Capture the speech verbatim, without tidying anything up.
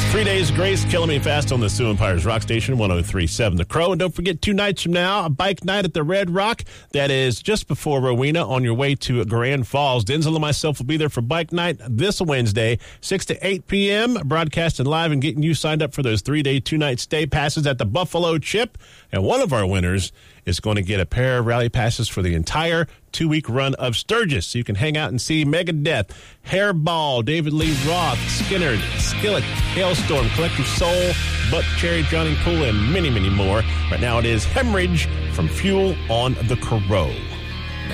Three days of grace, killing me fast on the Sioux Empires Rock Station, one oh three point seven The Crow. And don't forget, two nights from now, a bike night at the Red Rock. That is just before Rowena on your way to Grand Falls. Denzel and myself will be there for bike night this Wednesday, six to eight p.m., broadcasting live and getting you signed up for those three-day, two-night stay passes at the Buffalo Chip. And one of our winners is going to get a pair of rally passes for the entire two-week run of Sturgis. So you can hang out and see Megadeth, Hairball, David Lee Roth, Skinner, Skillet, Hailstorm, Collective Soul, Buck Cherry, Drowning Pool, and many, many more. Right now it is Hemorrhage from Fuel on the Crow.